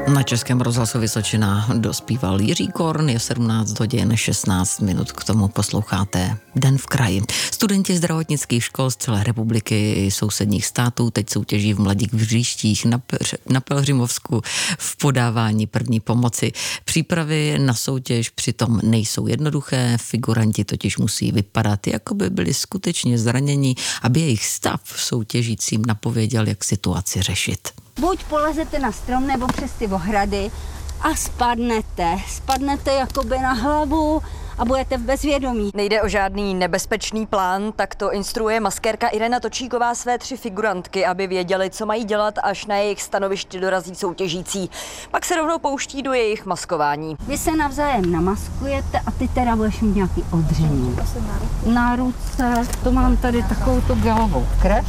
Na Českém rozhlasu Vysočina dospíval Jiří Korn, je 17 hodin 16 minut, k tomu posloucháte Den v kraji. Studenti zdravotnických škol z celé republiky i sousedních států teď soutěží v Mladých Bříštích na Pelhřimovsku v podávání první pomoci. Přípravy na soutěž přitom nejsou jednoduché, figuranti totiž musí vypadat, jako by byli skutečně zranění, aby jejich stav soutěžícím napověděl, jak situaci řešit. Buď polezete na strom nebo přes ty ohrady a spadnete jakoby na hlavu a budete v bezvědomí. Nejde o žádný nebezpečný plán, tak to instruuje maskérka Irena Točíková své 3 figurantky, aby věděli, co mají dělat, až na jejich stanoviště dorazí soutěžící. Pak se rovnou pouští do jejich maskování. Vy se navzájem namaskujete a ty teda budeš mít nějaký odření. Na ruce, to mám tady takovou tu gelovou krev.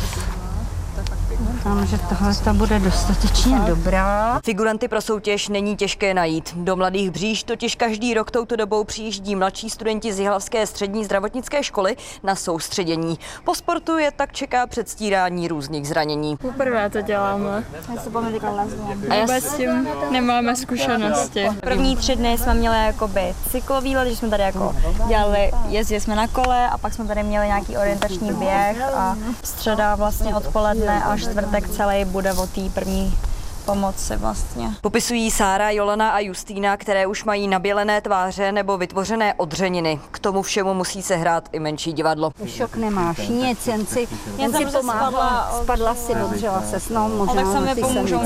Doufám, že tohle bude dostatečně dobrá. Figuranty pro soutěž není těžké najít. Do Mladých Bříš totiž každý rok touto dobou přijíždí mladší studenti z Jihlavské střední zdravotnické školy na soustředění. Po sportu je tak čeká předstírání různých zranění. Poprvé to děláme. A vůbec s tím nemáme zkušenosti. První 3 dny jsme měli jakoby cyklový let, že jsme tady jako jezdili jsme na kole a pak jsme tady měli nějaký orientační běh a středa vlastně odpoledne a čtvrtek celý bude o té první pomoci vlastně. Popisují Sára, Jolana a Justýna, které už mají nabělené tváře nebo vytvořené odřeniny. K tomu všemu musí se hrát i menší divadlo. Šok nemáš nic, jen si pomáhla, spadla si, odřela se, no možná. Tak se mi pomůžou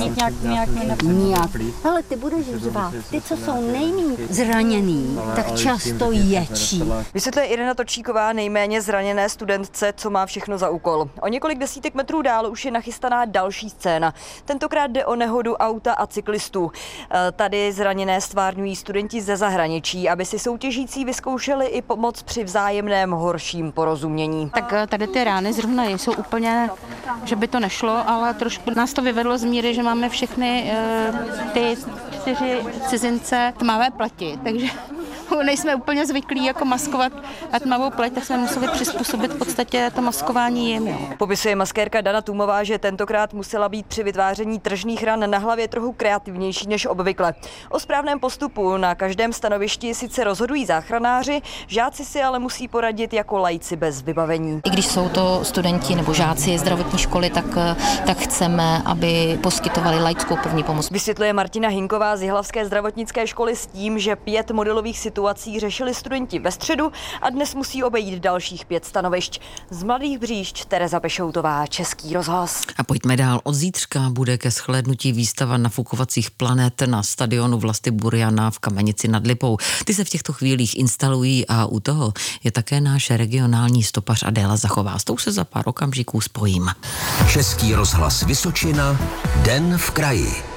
nějak. Ale ty budeš řvát. Ty, co jsou nejméně zraněný, tak často ječí. Vysvětluje Irena Točíková nejméně zraněné studentce, co má všechno za úkol. O několik desítek metrů dál už je nachystaná další scéna. Tentokrát jde o nehodu auta a cyklistů. Tady zraněné stvárňují studenti ze zahraničí, aby si soutěžící vyzkoušeli i pomoc při vzájemném horším porozumění. Tak tady ty rány zrovna nejsou úplně, že by to nešlo, ale trošku nás to vyvedlo z míry, že máme všechny ty 4 cizince tmavé pleti, takže nejsme úplně zvyklí jako maskovat tmavou pleť, tak jsme museli přizpůsobit v podstatě to maskování jim. Jo. Popisuje maskérka Dana Tumová, že tentokrát musela být při vytváření tržních ran na hlavě trochu kreativnější než obvykle. O správném postupu na každém stanovišti sice rozhodují záchranáři, žáci si ale musí poradit jako laici bez vybavení. I když jsou to studenti nebo žáci zdravotní školy, tak chceme, aby poskytovali laickou první pomoc. Vysvětluje Martina Hinková z Jihlavské zdravotnické školy s tím, že 5 modelových situací řešili studenti ve středu a dnes musí obejít dalších 5 stanovišť. Z Mladých Bříšť Tereza Pešoutová, Český rozhlas. A pojďme dál. Od zítřka bude ke shlédnutí výstava nafukovacích planet na stadionu Vlasty Buriana v Kamenici nad Lipou. Ty se v těchto chvílích instalují a u toho je také náš regionální stopař Adéla Zachová. S tou se za pár okamžiků spojím. Český rozhlas Vysočina, Den v kraji.